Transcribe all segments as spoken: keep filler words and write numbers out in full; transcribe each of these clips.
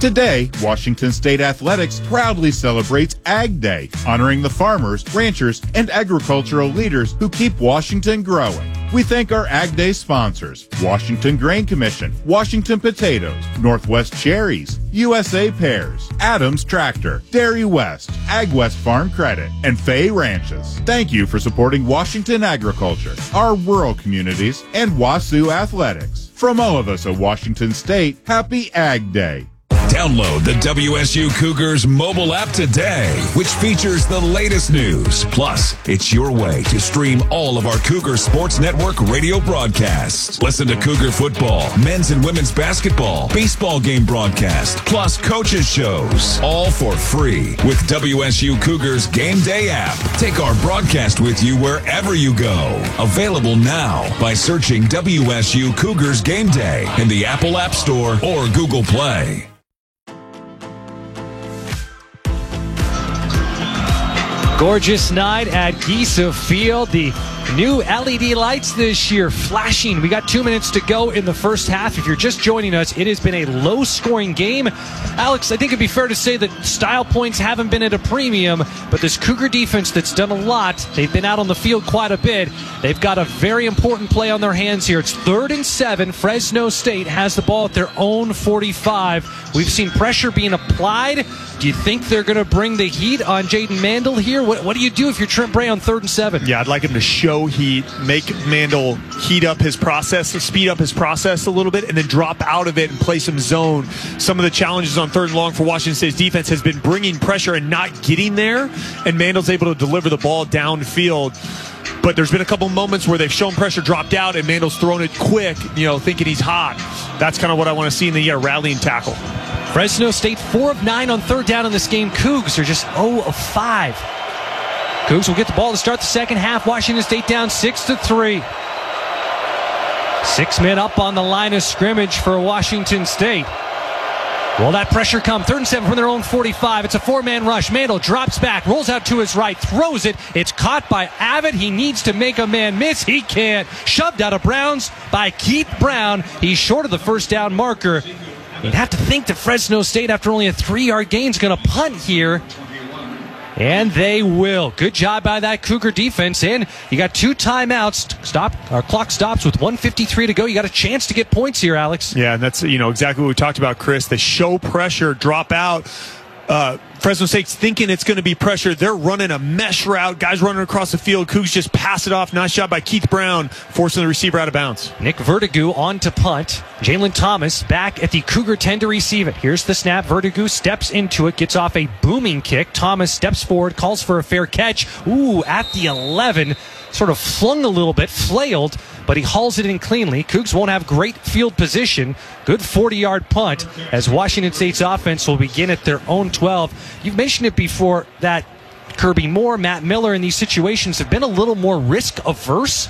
Today, Washington State Athletics proudly celebrates Ag Day, honoring the farmers, ranchers, and agricultural leaders who keep Washington growing. We thank our Ag Day sponsors, Washington Grain Commission, Washington Potatoes, Northwest Cherries, U S A Pears, Adams Tractor, Dairy West, Ag West Farm Credit, and Fay Ranches. Thank you for supporting Washington agriculture, our rural communities, and WASU athletics. From all of us at Washington State, happy Ag Day. Download the W S U Cougars mobile app today, which features the latest news. Plus, it's your way to stream all of our Cougar Sports Network radio broadcasts. Listen to Cougar football, men's and women's basketball, baseball game broadcast, plus coaches shows, all for free with W S U Cougars Game Day app. Take our broadcast with you wherever you go. Available now by searching W S U Cougars Game Day in the Apple App Store or Google Play. Gorgeous night at Giesa Field. The new L E D lights this year flashing. We got two minutes to go in the first half. If you're just joining us, it has been a low-scoring game. Alex, I think it'd be fair to say that style points haven't been at a premium, but this Cougar defense that's done a lot, they've been out on the field quite a bit. They've got a very important play on their hands here. It's third and seven. Fresno State has the ball at their own forty-five. We've seen pressure being applied. Do you think they're going to bring the heat on Jaden Mandel here? What, what do you do if you're Trent Bray on third and seven? Yeah, I'd like him to show heat, make Mandel heat up his process, speed up his process a little bit, and then drop out of it and play some zone. Some of the challenges on third and long for Washington State's defense has been bringing pressure and not getting there, and Mandel's able to deliver the ball downfield. But there's been a couple moments where they've shown pressure dropped out, and Mandel's thrown it quick, you know, thinking he's hot. That's kind of what I want to see in the uh, rallying tackle. Fresno State four of nine on third down in this game. Cougs are just zero of five. Cougs will get the ball to start the second half. Washington State down six to three. Six men up on the line of scrimmage for Washington State. Will that pressure come? Third and seven from their own forty-five. It's a four-man rush. Mandel drops back, rolls out to his right, throws it. It's caught by Abbott. He needs to make a man miss. He can't. Shoved out of bounds by Keith Brown. He's short of the first down marker. You'd have to think that Fresno State, after only a three-yard gain, is going to punt here. And they will. Good job by that Cougar defense. And you got two timeouts. Stop. Our clock stops with one fifty-three to go. You got a chance to get points here, Alex. Yeah, and that's, you know, exactly what we talked about, Chris. They show pressure, drop out. Uh, Fresno State's thinking it's going to be pressure. They're running a mesh route. Guys running across the field. Cougs just pass it off. Nice shot by Keith Brown, forcing the receiver out of bounds. Nick Vertigu on to punt. Jalen Thomas back at the Cougar ten to receive it. Here's the snap. Vertigu steps into it, gets off a booming kick. Thomas steps forward, calls for a fair catch. Ooh, at the eleven. Sort of flung a little bit, flailed, but he hauls it in cleanly. Cougs won't have great field position. Good forty-yard punt as Washington State's offense will begin at their own twelve. You've mentioned it before that Kirby Moore, Matt Miller in these situations have been a little more risk-averse.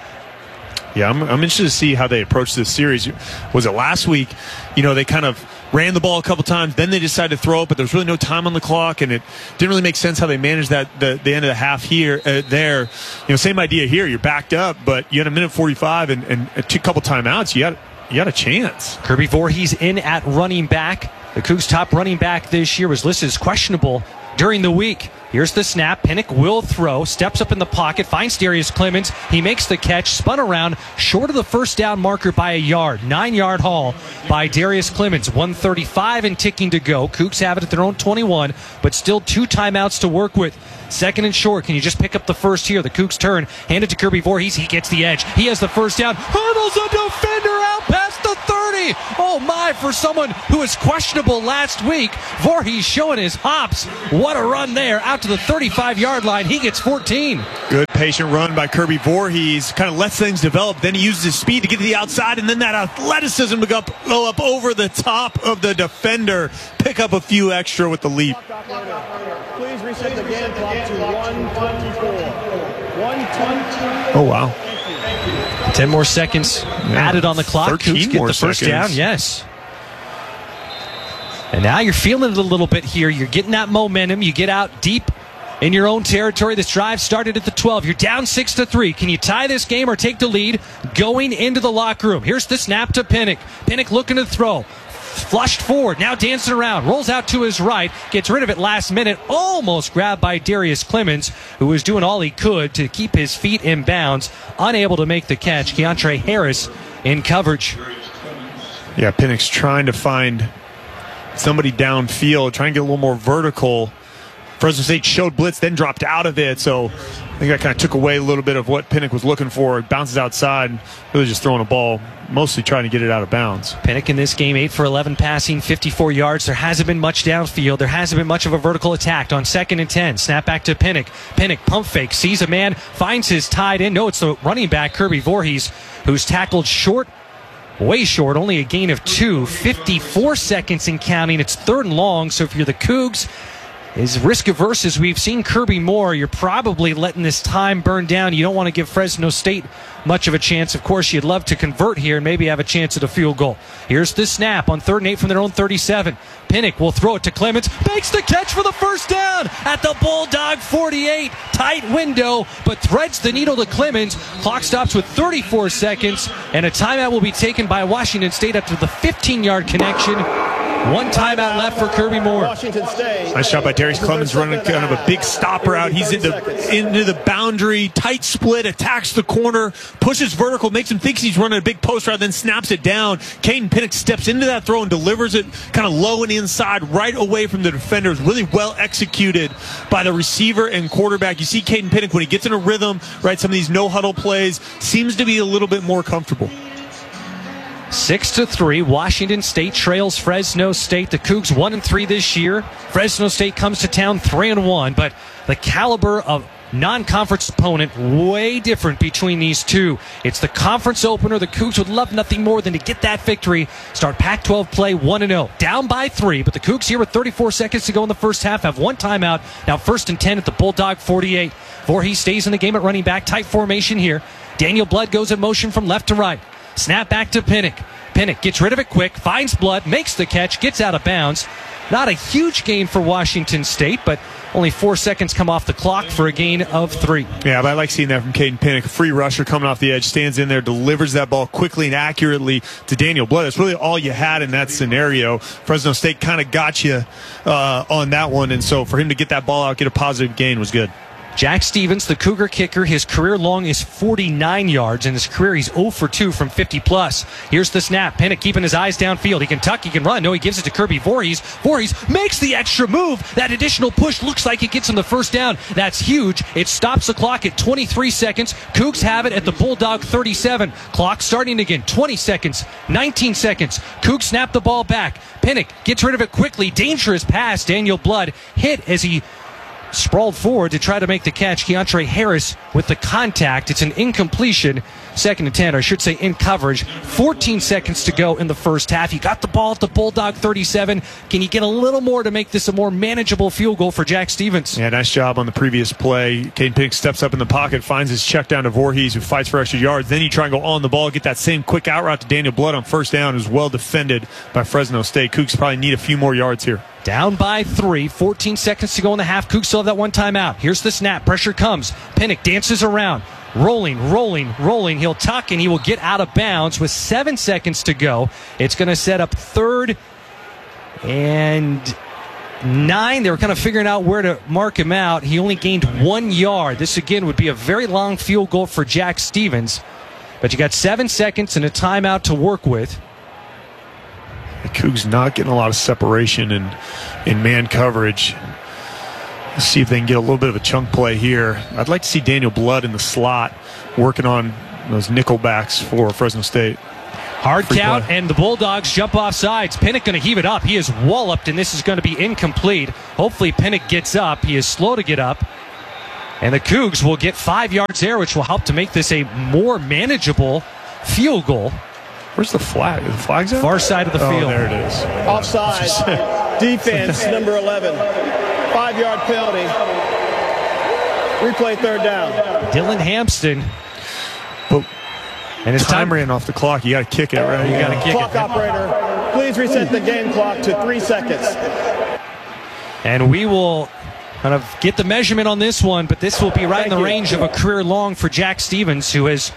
Yeah, I'm, I'm interested to see how they approach this series. Was it last week? You know, they kind of ran the ball a couple times, then they decided to throw it, but there was really no time on the clock, and it didn't really make sense how they managed that the, the end of the half here, uh, there. You know, same idea here. You're backed up, but you had a minute forty-five and, and a two, couple timeouts. You had, you had a chance. Kirby Voorhees in at running back. The Cougs' top running back this year was listed as questionable during the week. Here's the snap. Pinnock will throw. Steps up in the pocket. Finds Darius Clemens. He makes the catch. Spun around. Short of the first down marker by a yard. Nine-yard haul by Darius Clemens. one thirty-five and ticking to go. Cougs have it at their own twenty-one, but still two timeouts to work with. Second and short. Can you just pick up the first here? The Cougs turn. Hand it to Kirby Voorhees. He gets the edge. He has the first down. Hurdles a defender out past the thirty. Oh, my, for someone who was questionable last week. Voorhees showing his hops. What a run there. Out to the thirty-five-yard line. He gets fourteen. Good patient run by Kirby Voorhees. Kind of lets things develop. Then he uses his speed to get to the outside, and then that athleticism to go up, go up over the top of the defender. Pick up a few extra with the leap. Please reset the game clock to one twenty-four. one twenty-four. Oh, wow. Ten more seconds yeah. added on the clock. Cougs get the first seconds. down. Yes. And now you're feeling it a little bit here. You're getting that momentum. You get out deep in your own territory. This drive started at the twelve. You're down six to three. Can you tie this game or take the lead going into the locker room? Here's the snap to Pinnock. Pinnock looking to throw. flushed forward, now dancing around, rolls out to his right, gets rid of it last minute, almost grabbed by Darius Clemens, who was doing all he could to keep his feet in bounds, unable to make the catch. Keontre Harris in coverage. Yeah, Penix trying to find somebody downfield, trying to get a little more vertical. Fresno State showed blitz, then dropped out of it, so I think that kind of took away a little bit of what Pinnock was looking for. It bounces outside, really just throwing a ball, mostly trying to get it out of bounds. Pinnock in this game, eight for eleven passing, fifty-four yards. There hasn't been much downfield. There hasn't been much of a vertical attack. On second and ten, snap back to Pinnock. Pinnock pump fake, sees a man, finds his tight end. No, it's the running back, Kirby Voorhees, who's tackled short, way short, only a gain of two. fifty-four seconds and counting. It's third and long, so if you're the Cougs, as risk averse as we've seen Kirby Moore, you're probably letting this time burn down. You don't want to give Fresno State much of a chance. Of course, you'd love to convert here and maybe have a chance at a field goal. Here's the snap on third and eight from their own thirty-seven. Pinnock will throw it to Clemens, makes the catch for the first down at the Bulldog forty-eight. Tight window, but threads the needle to Clemens. Clock stops with thirty-four seconds, and a timeout will be taken by Washington State after the fifteen-yard connection. One timeout left for Kirby Moore. Washington State. Nice shot by Darius Clemens, running kind of a big stopper out. He's into into the boundary, tight split, attacks the corner, pushes vertical, makes him think he's running a big post route, then snaps it down. Caden Pinnock steps into that throw and delivers it kind of low and inside, right away from the defenders. Really well executed by the receiver and quarterback. You see Caden Pinnock when he gets in a rhythm, right? Some of these no huddle plays, seems to be a little bit more comfortable. Six to three, Washington State trails Fresno State. The Cougs one and three this year. Fresno State comes to town three and one, but the caliber of non-conference opponent way different between these two. It's the conference opener. The Cougs would love nothing more than to get that victory. Start Pac twelve play one and oh. Down by three, but the Cougs here with thirty-four seconds to go in the first half have one timeout. Now first and ten at the Bulldog forty-eight. Voorhees stays in the game at running back. Tight formation here. Daniel Blood goes in motion from left to right. Snap back to Pinnock. Pinnock gets rid of it quick, finds Blood, makes the catch, gets out of bounds. Not a huge gain for Washington State, but only four seconds come off the clock for a gain of three. Yeah, but I like seeing that from Caden Pinnock. Free rusher coming off the edge, stands in there, delivers that ball quickly and accurately to Daniel Blood. That's really all you had in that scenario. Fresno State kind of got you uh, on that one, and so for him to get that ball out, get a positive gain was good. Jack Stevens, the Cougar kicker, his career long is forty-nine yards. In his career, he's zero for two from fifty plus. Here's the snap. Pinnock keeping his eyes downfield. He can tuck, he can run. No, he gives it to Kirby Voorhees. Voorhees makes the extra move. That additional push looks like it gets him the first down. That's huge. It stops the clock at twenty-three seconds. Cougs have it at the Bulldog thirty-seven. Clock starting again. twenty seconds. nineteen seconds. Cougs snap the ball back. Pinnock gets rid of it quickly. Dangerous pass. Daniel Blood hit as he sprawled forward to try to make the catch. Keontre Harris with the contact. It's an incompletion. Second and ten, or I should say in coverage. fourteen seconds to go in the first half. You got the ball at the Bulldog thirty-seven. Can you get a little more to make this a more manageable field goal for Jack Stevens? Yeah, nice job on the previous play. Caden Pinnock steps up in the pocket, finds his check down to Voorhees, who fights for extra yards. Then you try and go on the ball, get that same quick out route to Daniel Blood on first down, who's well defended by Fresno State. Cougs probably need a few more yards here. Down by three, fourteen seconds to go in the half. Cougs still have that one timeout. Here's the snap. Pressure comes. Pinnock dances around. Rolling, rolling, rolling. He'll tuck and he will get out of bounds with seven seconds to go. It's going to set up third and nine. They were kind of figuring out where to mark him out. He only gained one yard. This, again, would be a very long field goal for Jack Stevens. But you got seven seconds and a timeout to work with. The Cougs not getting a lot of separation in, in man coverage. Let's see if they can get a little bit of a chunk play here. I'd like to see Daniel Blood in the slot working on those nickel backs for Fresno State. Hard Free count, play. and the Bulldogs jump off sides. Pinnock going to heave it up. He is walloped, and this is going to be incomplete. Hopefully Pinnock gets up. He is slow to get up. And the Cougs will get five yards there, which will help to make this a more manageable field goal. Where's the flag? The flag's out? Far side of the oh, field. there it is. Offside. Defense, number eleven. Five-yard penalty. Replay third down. Dylan Hampston. But And it's time time. ran off the clock. You got to kick it, right? You got to kick Clock it. operator, please reset the game clock to three seconds. And we will kind of get the measurement on this one, but this will be right Thank in the you. range of a career long for Jack Stevens, who has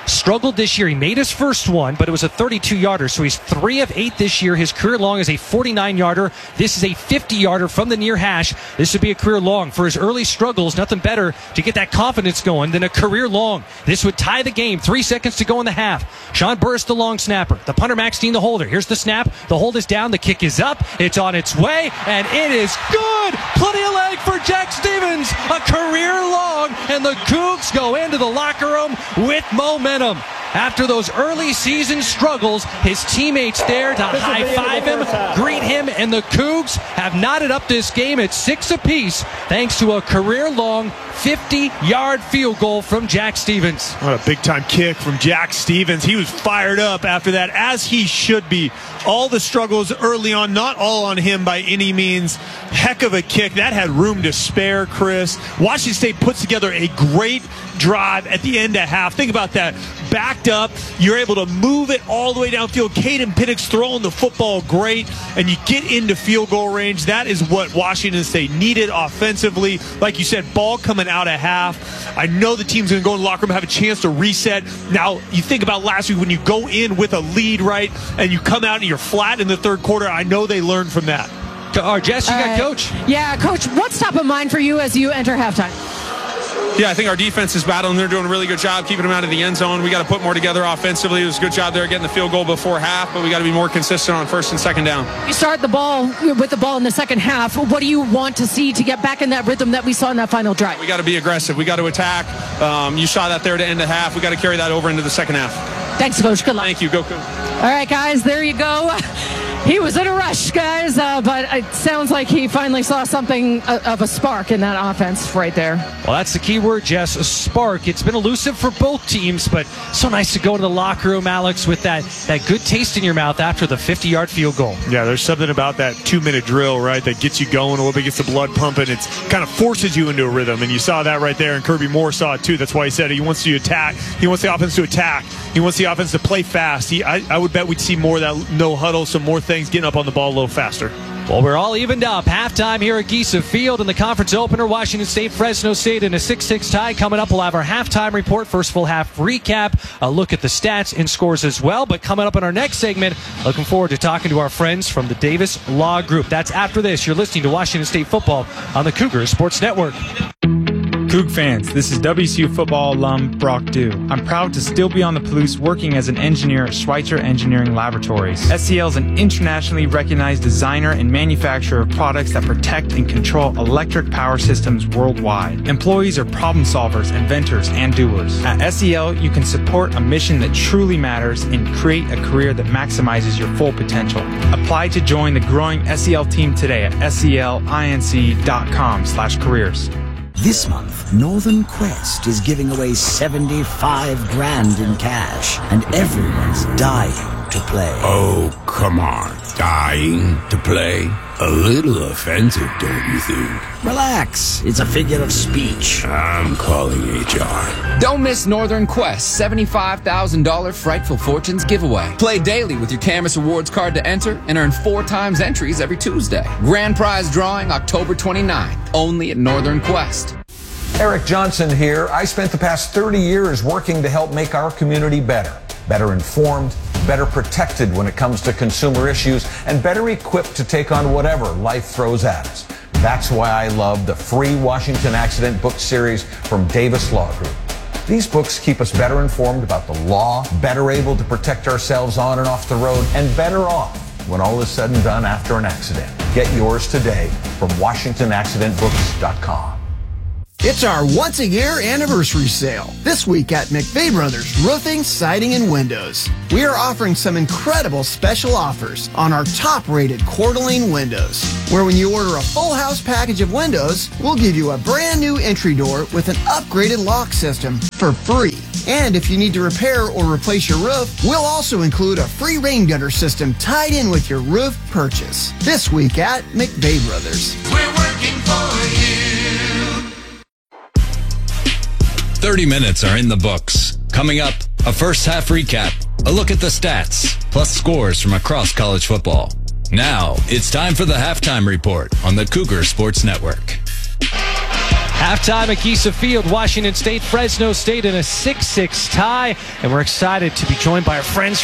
struggled this year. He made his first one, but it was a thirty-two-yarder, so he's three of eight this year. His career long is a forty-nine-yarder. This is a fifty-yarder from the near hash. This would be a career long. For his early struggles, nothing better to get that confidence going than a career long. This would tie the game. Three seconds to go in the half. Sean Burris, the long snapper. The punter, Max Dean, the holder. Here's the snap. The hold is down. The kick is up. It's on its way, and it is good. Plenty of leg for Jack Stevens. A career long, and the Cougs go into the locker room with momentum. After those early season struggles, his teammates there to high-five him, greet him, and the Cougs have knotted up this game at six apiece thanks to a career-long fifty-yard field goal from Jack Stevens. What a big-time kick from Jack Stevens. He was fired up after that, as he should be. All the struggles early on, not all on him by any means. Heck of a kick. That had room to spare, Chris. Washington State puts together a great drive at the end of half. Think about that. Backed up, you're able to move it all the way downfield. Caden Penix throwing the football great, and you get into field goal range. That is what Washington State needed offensively. Like you said, ball coming out of half. I know the team's going to go in the locker room, have a chance to reset. Now, you think about last week when you go in with a lead, right, and you come out and you're flat in the third quarter. I know they learned from that. Oh, Jess, you got uh, Coach. Yeah, Coach, what's top of mind for you as you enter halftime? Yeah, I think our defense is battling. They're doing a really good job keeping them out of the end zone. We got to put more together offensively. It was a good job there getting the field goal before half, but we got to be more consistent on first and second down. You start the ball with the ball in the second half. What do you want to see to get back in that rhythm that we saw in that final drive? We got to be aggressive. We got to attack. Um, you saw that there to end the half. We got to carry that over into the second half. Thanks, Coach. Good luck. Thank you. Go, Coach. All right, guys, there you go. He was in a rush, guys, uh, but it sounds like he finally saw something of a spark in that offense right there. Well, that's the key word, Jess, a spark. It's been elusive for both teams, but so nice to go into the locker room, Alex, with that, that good taste in your mouth after the fifty-yard field goal. Yeah, there's something about that two-minute drill, right, that gets you going a little bit, gets the blood pumping. It kind of forces you into a rhythm, and you saw that right there, and Kirby Moore saw it too. That's why he said he wants you to attack. He wants the offense to attack. He wants the offense to play fast. He, I, I would bet we'd see more of that no huddle, some more things getting up on the ball a little faster. Well, we're all evened up. Halftime here at Giesa Field in the conference opener. Washington State, Fresno State in a six six tie. Coming up, we'll have our halftime report, first full half recap, a look at the stats and scores as well. But coming up in our next segment, looking forward to talking to our friends from the Davis Law Group. That's after this. You're listening to Washington State football on the Cougar Sports Network. Coug fans, this is W S U football alum Brock Dew. I'm proud to still be on the Palouse working as an engineer at Schweitzer Engineering Laboratories. S C L is an internationally recognized designer and manufacturer of products that protect and control electric power systems worldwide. Employees are problem solvers, inventors, and doers. At S C L, you can support a mission that truly matters and create a career that maximizes your full potential. Apply to join the growing S C L team today at S C L inc dot com slash careers. This month, Northern Quest is giving away seventy-five grand in cash, and everyone's dying to play. Oh, come on. Dying to play? A little offensive, don't you think? Relax. It's a figure of speech. I'm calling H R. Don't miss Northern Quest seventy-five thousand dollars Frightful Fortunes giveaway. Play daily with your Camus Rewards card to enter and earn four times entries every Tuesday. Grand prize drawing October twenty-ninth, only at Northern Quest. Eric Johnson here. I spent the past thirty years working to help make our community better. Better informed, better protected when it comes to consumer issues, and better equipped to take on whatever life throws at us. That's why I love the free Washington Accident book series from Davis Law Group. These books keep us better informed about the law, better able to protect ourselves on and off the road, and better off when all is said and done after an accident. Get yours today from Washington Accident Books dot com. It's our once-a-year anniversary sale. This week at McVeigh Brothers Roofing, Siding, and Windows. We are offering some incredible special offers on our top-rated Coeur d'Alene windows, where when you order a full house package of windows, we'll give you a brand new entry door with an upgraded lock system for free. And if you need to repair or replace your roof, we'll also include a free rain gutter system tied in with your roof purchase. This week at McVeigh Brothers. We're working for you. thirty minutes are in the books. Coming up, a first half recap, a look at the stats, plus scores from across college football. Now, it's time for the halftime report on the Cougar Sports Network. Halftime at Giesa Field, Washington State, Fresno State in a six six tie. And we're excited to be joined by our friends